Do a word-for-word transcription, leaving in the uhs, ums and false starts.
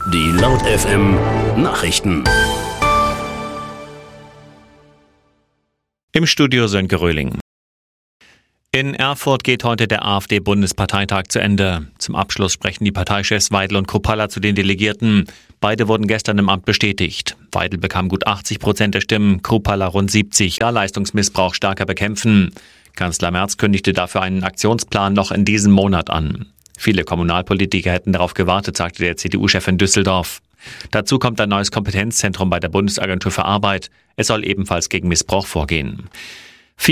Die Laut F M Nachrichten. Im Studio Sönke Röhling. In Erfurt geht heute der AfD-Bundesparteitag zu Ende. Zum Abschluss sprechen die Parteichefs Weidel und Kruppalla zu den Delegierten. Beide wurden gestern im Amt bestätigt. Weidel bekam gut achtzig Prozent der Stimmen, Kruppalla rund siebzig. Ja, Leistungsmissbrauch stärker bekämpfen. Kanzler Merz kündigte dafür einen Aktionsplan noch in diesem Monat an. Viele Kommunalpolitiker hätten darauf gewartet, sagte der C D U-Chef in Düsseldorf. Dazu kommt ein neues Kompetenzzentrum bei der Bundesagentur für Arbeit. Es soll ebenfalls gegen Missbrauch vorgehen.